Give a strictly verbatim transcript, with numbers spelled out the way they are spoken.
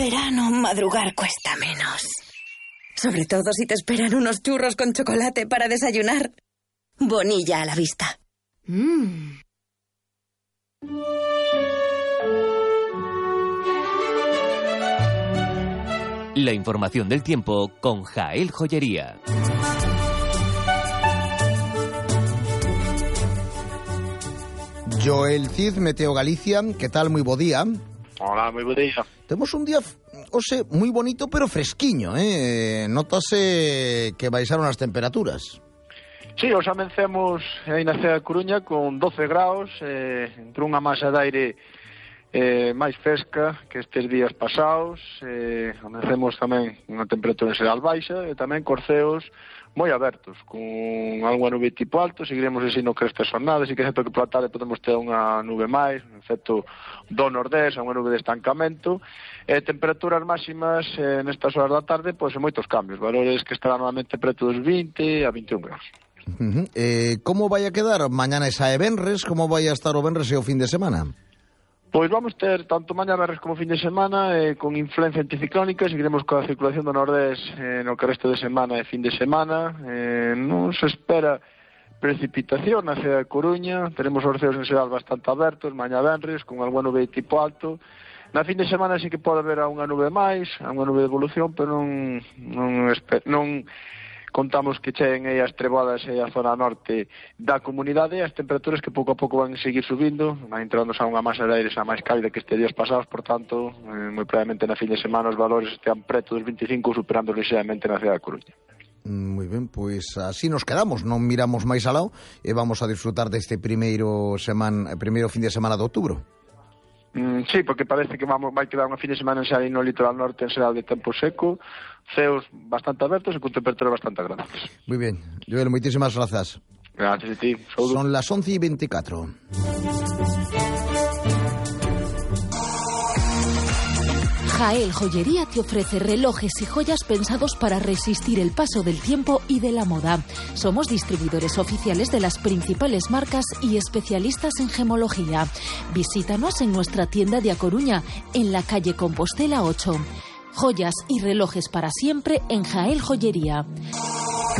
verano madrugar cuesta menos. Sobre todo si te esperan unos churros con chocolate para desayunar. Bonilla a la vista. Mmm. La información del tiempo con Jael Joyería. Joel Cid, Meteo Galicia, que tal? Moi bo día. Hola, moi bo día. Temos un día, ose, moi bonito, pero fresquiño, eh? Notase que baixaron as temperaturas. Sí, os amencemos aí na cidade de Coruña con doce graus, eh, entre unha masa de aire eh, máis fresca que estes días pasados, eh, amencemos tamén unha temperatura en xeral baixa e tamén corceos moi abertos, con algunha nube tipo alto. Seguiremos así no que estas jornadas, e que é certo que pola tarde podemos ter unha nube máis, en efecto do nordés, unha nube de estancamento, e temperaturas máximas eh, nestas horas da tarde, pois en moitos cambios, valores que estarán normalmente preto dos vinte a veintiún graus. Uh-huh. Eh, como vai a quedar mañana esa e venres? Como vai a estar o venres e o fin de semana? Pois vamos ter tanto mañá venres como fin de semana eh, con influencia anticiclónica. Seguiremos coa circulación do nordés eh, no que resto de semana e fin de semana. Eh, non se espera precipitación na cidade de Coruña. Teremos os ceos en xeral bastante abertos mañá venres, con algunha nube de tipo alto. Na fin de semana sí que pode haber unha nube máis, unha nube de evolución, pero non non, non contamos que cheguen aí as treboadas e a zona norte da comunidade, as temperaturas que pouco a pouco van seguir subindo, van entrando a unha masa de aire xa máis cálida que estes días pasados, por tanto, eh, moi probablemente na fin de semana os valores estean preto dos veinticinco, superando lixeiramente na cidade de Coruña. Moi ben, pois así nos quedamos, non miramos máis alao e vamos a disfrutar deste primeiro semana, primeiro fin de semana de outubro. Mm, sí, porque parece que vamos vai quedar unha fin de semana en xeral no litoral norte en xeral de tempo seco, ceos bastante abertos e con temperaturas bastante agradables. Moi ben, Joel, moitísimas grazas. Gracias a ti. Saúdo. Son las once y veinticuatro. Jael Joyería te ofrece relojes y joyas pensados para resistir el paso del tiempo y de la moda. Somos distribuidores oficiales de las principales marcas y especialistas en gemología. Visítanos en nuestra tienda de A Coruña, en la calle Compostela ocho. Joyas y relojes para siempre en Jael Joyería.